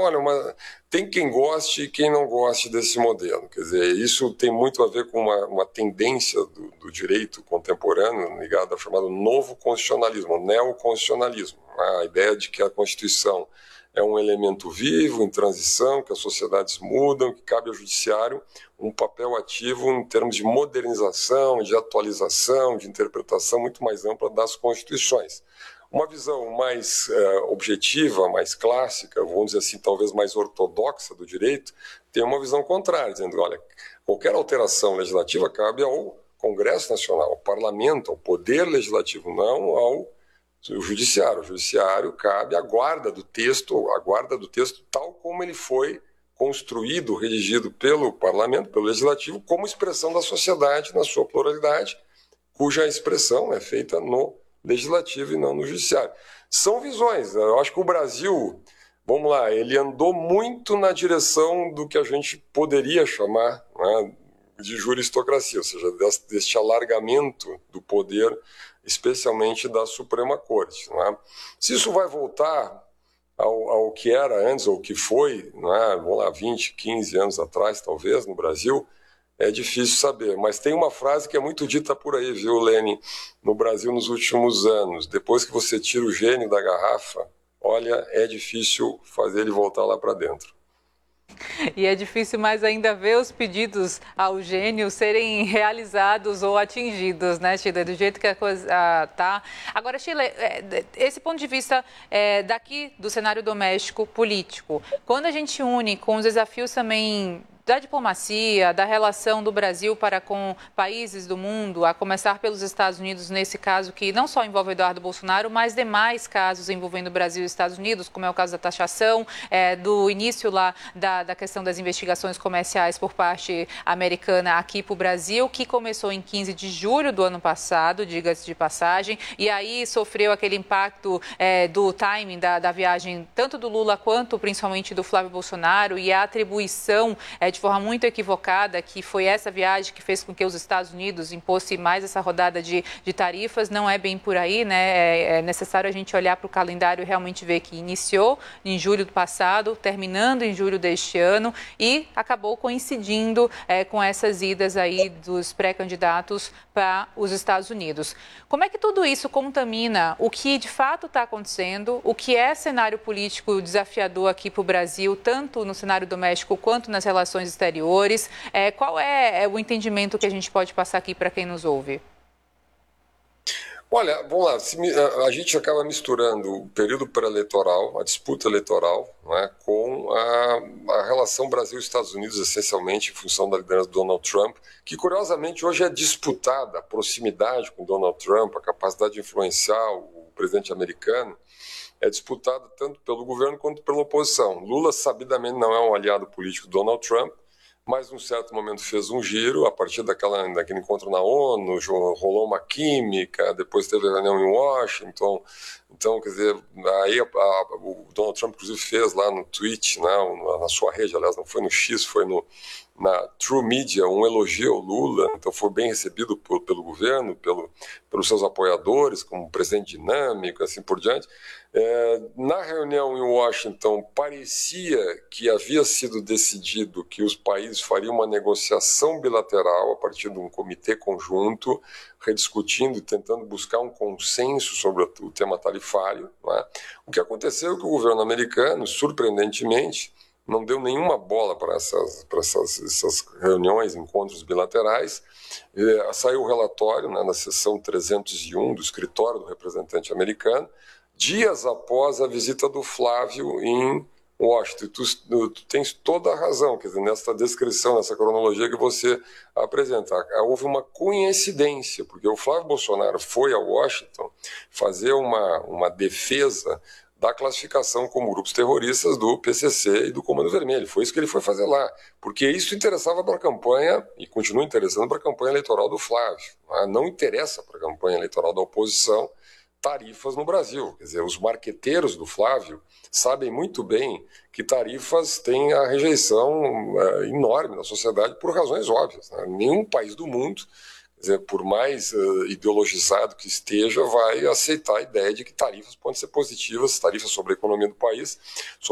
olha, tem quem goste e quem não goste desse modelo. Quer dizer, isso tem muito a ver com uma tendência do direito contemporâneo ligada ao chamado novo constitucionalismo, neoconstitucionalismo. A ideia de que a Constituição é um elemento vivo, em transição, que as sociedades mudam, que cabe ao judiciário um papel ativo em termos de modernização, de atualização, de interpretação muito mais ampla das constituições. Uma visão mais objetiva, mais clássica, vamos dizer assim, talvez mais ortodoxa do direito, tem uma visão contrária, dizendo, olha, qualquer alteração legislativa cabe ao Congresso Nacional, ao Parlamento, ao Poder Legislativo, não ao Judiciário. O Judiciário cabe à guarda do texto tal como ele foi construído, redigido pelo Parlamento, pelo Legislativo, como expressão da sociedade na sua pluralidade, cuja expressão é feita no Legislativo e não no Judiciário. São visões. Eu acho que o Brasil, vamos lá, ele andou muito na direção do que a gente poderia chamar, né, de juristocracia, ou seja, deste alargamento do poder, especialmente da Suprema Corte. Né? Se isso vai voltar ao que era antes, ou que foi, né, vamos lá, 20, 15 anos atrás, talvez, no Brasil, é difícil saber. Mas tem uma frase que é muito dita por aí, viu, Lene, no Brasil nos últimos anos. Depois que você tira o gênio da garrafa, olha, é difícil fazer ele voltar lá para dentro. E é difícil mais ainda ver os pedidos ao gênio serem realizados ou atingidos, né, Sheila? Do jeito que a coisa tá. Agora, Sheila, esse ponto de vista daqui do cenário doméstico político, quando a gente une com os desafios também da diplomacia, da relação do Brasil para com países do mundo, a começar pelos Estados Unidos, nesse caso que não só envolve Eduardo Bolsonaro, mas demais casos envolvendo Brasil e Estados Unidos, como é o caso da taxação, do início lá da questão das investigações comerciais por parte americana aqui para o Brasil, que começou em 15 de julho do ano passado, diga-se de passagem, e aí sofreu aquele impacto do timing da viagem, tanto do Lula quanto principalmente do Flávio Bolsonaro, e a atribuição de forma muito equivocada, que foi essa viagem que fez com que os Estados Unidos impôssem mais essa rodada de tarifas. Não é bem por aí, né? É necessário a gente olhar para o calendário e realmente ver que iniciou em julho do passado, terminando em julho deste ano e acabou coincidindo com essas idas aí dos pré-candidatos para os Estados Unidos. Como é que tudo isso contamina o que de fato está acontecendo, o que é cenário político desafiador aqui para o Brasil, tanto no cenário doméstico quanto nas relações exteriores? Qual é o entendimento que a gente pode passar aqui para quem nos ouve? Olha, vamos lá, a gente acaba misturando o período pré-eleitoral, a disputa eleitoral, né, com a relação Brasil-Estados Unidos, essencialmente em função da liderança do Donald Trump, que curiosamente hoje é disputada, a proximidade com Donald Trump, a capacidade de influenciar o presidente americano, é disputada tanto pelo governo quanto pela oposição. Lula, sabidamente, não é um aliado político do Donald Trump, mas num certo momento fez um giro, a partir daquele encontro na ONU, rolou uma química, depois teve a reunião em Washington. Então, quer dizer, aí o Donald Trump, inclusive, fez lá no Twitch, né, na sua rede, aliás, não foi no X, foi na True Media, um elogio ao Lula. Então foi bem recebido pelo governo, pelos seus apoiadores, como presidente dinâmico, assim por diante. Na reunião em Washington, parecia que havia sido decidido que os países fariam uma negociação bilateral a partir de um comitê conjunto, rediscutindo e tentando buscar um consenso sobre o tema tarifário. Né? O que aconteceu é que o governo americano, surpreendentemente, não deu nenhuma bola para essas reuniões, encontros bilaterais. Saiu o relatório, né, na seção 301 do escritório do representante americano, dias após a visita do Flávio em Washington. Tu tens toda a razão, quer dizer, nessa descrição, nessa cronologia que você apresenta. Houve uma coincidência, porque o Flávio Bolsonaro foi a Washington fazer uma defesa da classificação como grupos terroristas do PCC e do Comando Vermelho. Foi isso que ele foi fazer lá, porque isso interessava para a campanha, e continua interessando para a campanha eleitoral do Flávio. Não interessa para a campanha eleitoral da oposição tarifas no Brasil. Quer dizer, os marqueteiros do Flávio sabem muito bem que tarifas têm a rejeição enorme na sociedade por razões óbvias. Né? Nenhum país do mundo, quer dizer, por mais ideologizado que esteja, vai aceitar a ideia de que tarifas podem ser positivas, tarifas sobre a economia do país,